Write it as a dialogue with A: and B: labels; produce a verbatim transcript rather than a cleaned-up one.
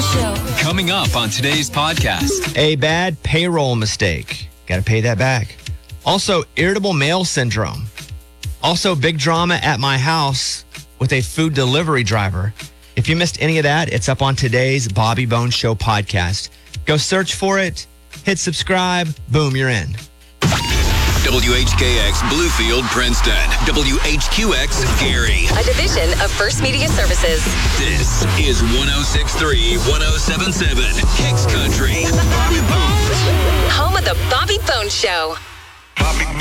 A: Bone Show.
B: Coming up on today's podcast.
C: A bad payroll mistake. Got to pay that back. Also, irritable male syndrome. Also, big drama at my house with a food delivery driver. If you missed any of that, it's up on today's Bobby Bones Show podcast. Go search for it, hit subscribe, boom, you're in.
B: W H K X Bluefield, Princeton. W H Q X Gary.
D: A division of First Media Services.
B: This is one oh six point three, one oh seven point seven Kicks Country. Bobby Bones.
D: Home of the Bobby Bones Show.
E: Bobby